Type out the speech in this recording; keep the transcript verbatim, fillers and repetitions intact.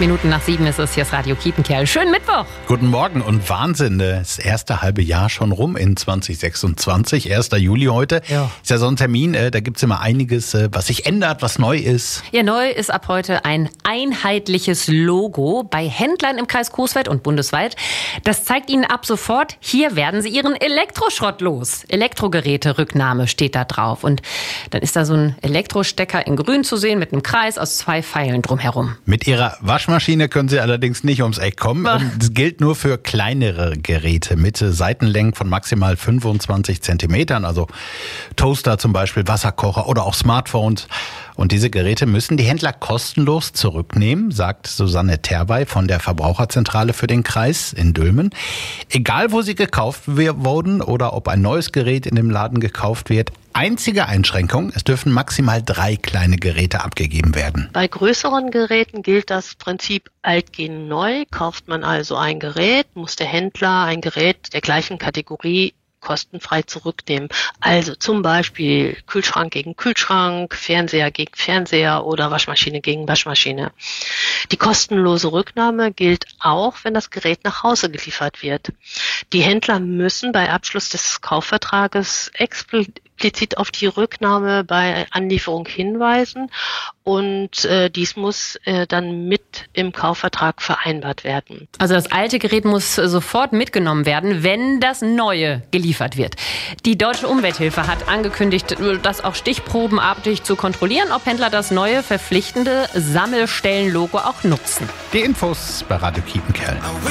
Minuten nach sieben ist es. Hier ist Radio Kiepenkerl. Schönen Mittwoch. Guten Morgen und Wahnsinn, das erste halbe Jahr schon rum in zwanzig sechsundzwanzig. erster Juli heute. Ja. Ist ja so ein Termin, da gibt's immer einiges, was sich ändert, was neu ist. Ja, neu ist ab heute ein einheitliches Logo bei Händlern im Kreis Coesfeld und bundesweit. Das zeigt Ihnen ab sofort, hier werden Sie Ihren Elektroschrott los. Elektrogeräte-Rücknahme steht da drauf. Und dann ist da so ein Elektrostecker in grün zu sehen mit einem Kreis aus zwei Pfeilen drumherum. Mit Ihrer Waschmaschine können Sie allerdings nicht ums Eck kommen. Ach. Das gilt nur für kleinere Geräte mit Seitenlängen von maximal fünfundzwanzig Zentimetern, also Toaster zum Beispiel, Wasserkocher oder auch Smartphones. Und diese Geräte müssen die Händler kostenlos zurücknehmen, sagt Susanne Terwey von der Verbraucherzentrale für den Kreis in Dülmen. Egal, wo sie gekauft wurden oder ob ein neues Gerät in dem Laden gekauft wird, einzige Einschränkung, es dürfen maximal drei kleine Geräte abgegeben werden. Bei größeren Geräten gilt das Prinzip alt gegen neu. Kauft man also ein Gerät, muss der Händler ein Gerät der gleichen Kategorie kostenfrei zurücknehmen. Also zum Beispiel Kühlschrank gegen Kühlschrank, Fernseher gegen Fernseher oder Waschmaschine gegen Waschmaschine. Die kostenlose Rücknahme gilt auch, wenn das Gerät nach Hause geliefert wird. Die Händler müssen bei Abschluss des Kaufvertrages explizit auf die Rücknahme bei Anlieferung hinweisen und äh, dies muss äh, dann mit im Kaufvertrag vereinbart werden. Also das alte Gerät muss sofort mitgenommen werden, wenn das neue geliefert wird. Die Deutsche Umwelthilfe hat angekündigt, das auch stichprobenartig zu kontrollieren, ob Händler das neue verpflichtende Sammelstellenlogo auch nutzen. Die Infos bei Radio Kiepenkerl.